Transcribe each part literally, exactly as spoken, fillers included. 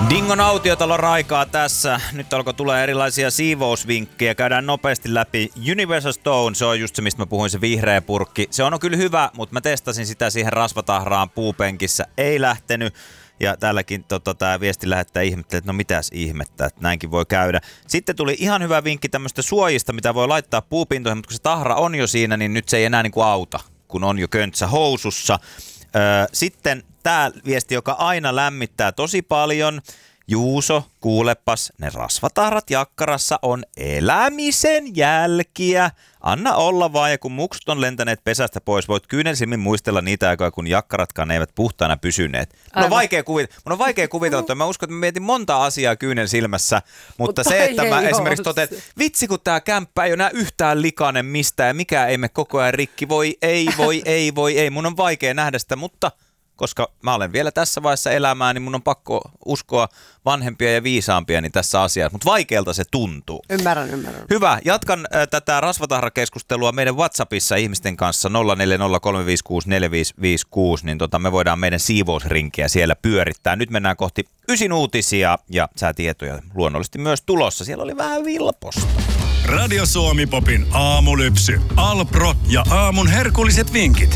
Dingon autiotalo raikaa tässä. Nyt alkoi tulla erilaisia siivousvinkkejä. Käydään nopeasti läpi. Universal Stone, se on just se, mistä mä puhuin, se vihreä purkki. Se on kyllä hyvä, mutta mä testasin sitä siihen rasvatahraan puupenkissä. Ei lähtenyt. Ja täälläkin tota, tämä viesti lähettää ihmettelee, että no mitäs ihmettä, että näinkin voi käydä. Sitten tuli ihan hyvä vinkki tämmöistä suojista, mitä voi laittaa puupintoihin, mutta kun se tahra on jo siinä, niin nyt se ei enää niin kuin auta, kun on jo köntsä housussa. Öö, sitten tämä viesti, joka aina lämmittää tosi paljon. Juuso, kuulepas, ne rasvatahrat jakkarassa on elämisen jälkiä. Anna olla vaan, ja kun muksut on lentäneet pesästä pois, voit kyynelsilmin muistella niitä aikoja, kun jakkaratkaan eivät puhtaana pysyneet. Mun on vaikea kuvitella, mun on vaikea kuvitella, että mä uskon, että mä mietin monta asiaa kyynelsilmässä, mutta, mutta se, että mä esimerkiksi totean, että vitsi kun tää kämppä ei ole enää yhtään likainen mistään, ja mikä ei me koko ajan rikki, voi ei, voi ei, voi ei, mun on vaikea nähdä sitä, mutta koska mä olen vielä tässä vaiheessa elämää, niin mun on pakko uskoa vanhempia ja viisaampia niin tässä asiassa, mutta vaikealta se tuntuu. Ymmärrän, ymmärrän. Hyvä, jatkan äh, tätä rasvatahrakeskustelua meidän WhatsAppissa ihmisten kanssa nolla neljä nolla kolme viisi kuusi neljä viisi viisi kuusi, niin tota, me voidaan meidän siivousrinkiä siellä pyörittää. Nyt mennään kohti ysin uutisia ja säätietoja luonnollisesti myös tulossa. Siellä oli vähän vilposta. Radio Suomi Popin aamulypsy, Alpro ja aamun herkulliset vinkit.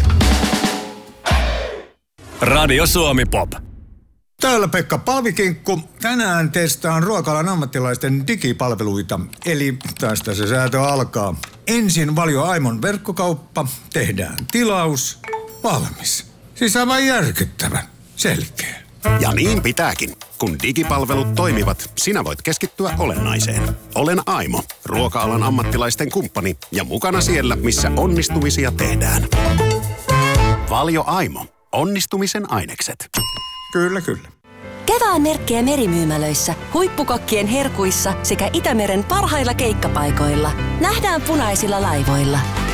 Radio Suomi Pop. Täällä Pekka Palvikinkku. Tänään testaan ruoka-alan ammattilaisten digipalveluita. Eli tästä se säätö alkaa. Ensin Valio Aimon verkkokauppa. Tehdään tilaus. Valmis. Siis aivan järkyttävä. Selkeä. Ja niin pitääkin. Kun digipalvelut toimivat, sinä voit keskittyä olennaiseen. Olen Aimo, ruoka-alan ammattilaisten kumppani ja mukana siellä, missä onnistumisia tehdään. Valio Aimo. Onnistumisen ainekset. Kyllä, kyllä. Kevään merkkejä merimyymälöissä, huippukokkien herkuissa sekä Itämeren parhailla keikkapaikoilla. Nähdään punaisilla laivoilla.